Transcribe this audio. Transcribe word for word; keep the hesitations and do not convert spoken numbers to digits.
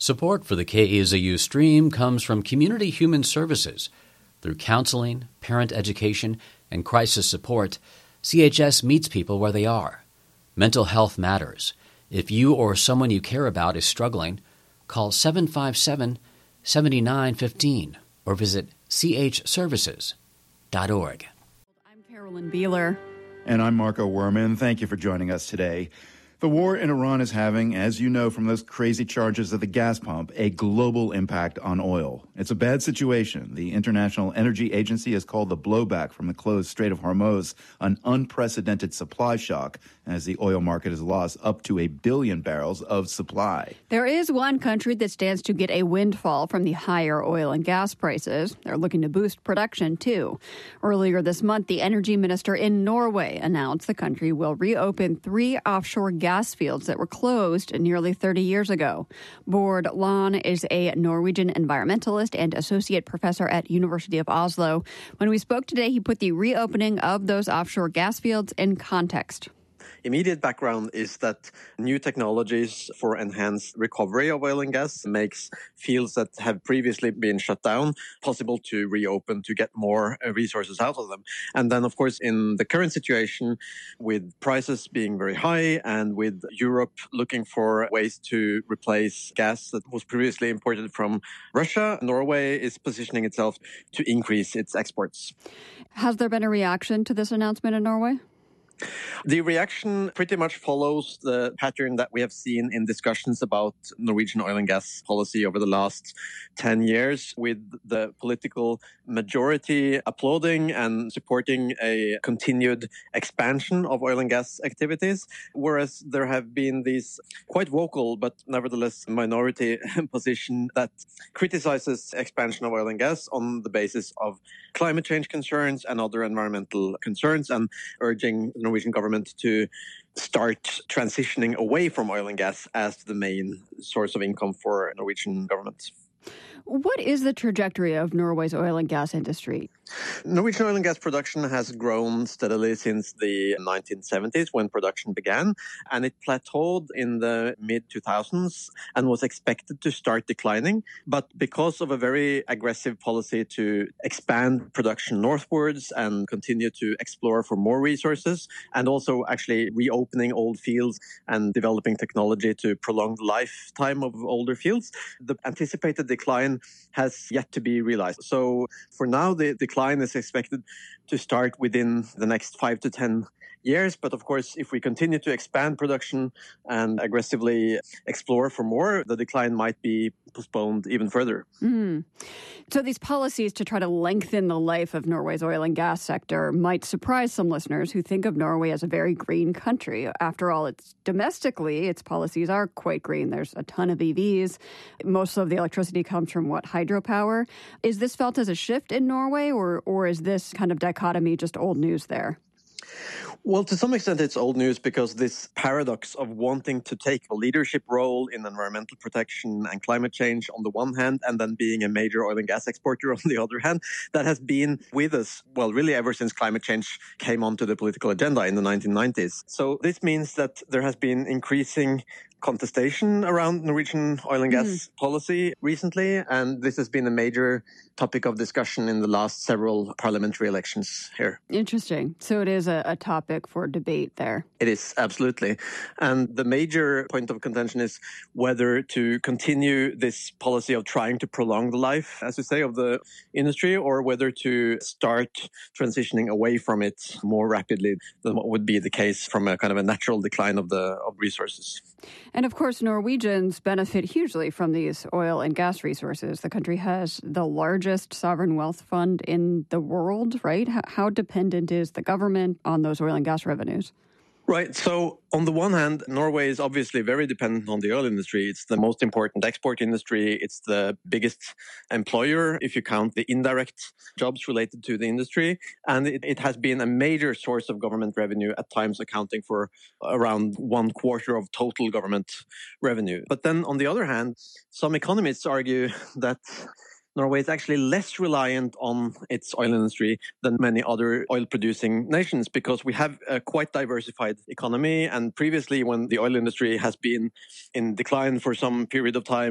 Support for the K E Z U stream comes from Community Human Services. Through counseling, parent education, and crisis support, C H S meets people where they are. Mental health matters. If you or someone you care about is struggling, call seven five seven, seven nine one five or visit c h services dot org. I'm Carolyn Beeler. And I'm Marco Werman. Thank you for joining us today. The war in Iran is having, as you know from those crazy charges at the gas pump, a global impact on oil. It's a bad situation. The International Energy Agency has called the blowback from the closed Strait of Hormuz an unprecedented supply shock, as the oil market has lost up to a billion barrels of supply. There is one country that stands to get a windfall from the higher oil and gas prices. They're looking to boost production, too. Earlier this month, the energy minister in Norway announced the country will reopen three offshore gas gas fields that were closed nearly thirty years ago. Bård Lahn is a Norwegian environmentalist and associate professor at University of Oslo. When we spoke today, he put the reopening of those offshore gas fields in context. Immediate background is that new technologies for enhanced recovery of oil and gas makes fields that have previously been shut down possible to reopen to get more resources out of them. And then, of course, in the current situation, with prices being very high and with Europe looking for ways to replace gas that was previously imported from Russia, Norway is positioning itself to increase its exports. Has there been a reaction to this announcement in Norway? The reaction pretty much follows the pattern that we have seen in discussions about Norwegian oil and gas policy over the last ten years, with the political majority applauding and supporting a continued expansion of oil and gas activities, whereas there have been these quite vocal but nevertheless minority position that criticizes expansion of oil and gas on the basis of climate change concerns and other environmental concerns, and urging the Norwegian government to start transitioning away from oil and gas as the main source of income for Norwegian government. What is the trajectory of Norway's oil and gas industry? Norwegian oil and gas production has grown steadily since the nineteen seventies, when production began, and it plateaued in the mid two thousands and was expected to start declining. But because of a very aggressive policy to expand production northwards and continue to explore for more resources, and also actually reopening old fields and developing technology to prolong the lifetime of older fields, the anticipated decline has yet to be realized. So for now, the decline is expected to start within the next five to ten years. But of course, if we continue to expand production and aggressively explore for more, the decline might be postponed even further. Mm. So these policies to try to lengthen the life of Norway's oil and gas sector might surprise some listeners who think of Norway as a very green country. After all, it's domestically, its policies are quite green. There's a ton of E Vs. Most of the electricity comes from, what, hydropower? Is this felt as a shift in Norway, or, or is this kind of dichotomy just old news there? Well, to some extent, it's old news, because this paradox of wanting to take a leadership role in environmental protection and climate change on the one hand, and then being a major oil and gas exporter on the other hand, that has been with us, well, really ever since climate change came onto the political agenda in the nineteen nineties. So this means that there has been increasing contestation around Norwegian oil and gas mm. policy recently, and this has been a major topic of discussion in the last several parliamentary elections here. Interesting. So it is a, a topic for debate there. It is, absolutely. And the major point of contention is whether to continue this policy of trying to prolong the life, as you say, of the industry, or whether to start transitioning away from it more rapidly than what would be the case from a kind of a natural decline of the of resources. And of course, Norwegians benefit hugely from these oil and gas resources. The country has the largest sovereign wealth fund in the world, right? How dependent is the government on those oil and gas revenues? Right. So on the one hand, Norway is obviously very dependent on the oil industry. It's the most important export industry. It's the biggest employer if you count the indirect jobs related to the industry. And it, it has been a major source of government revenue, at times accounting for around one quarter of total government revenue. But then on the other hand, some economists argue that Norway is actually less reliant on its oil industry than many other oil-producing nations, because we have a quite diversified economy. And previously, when the oil industry has been in decline for some period of time,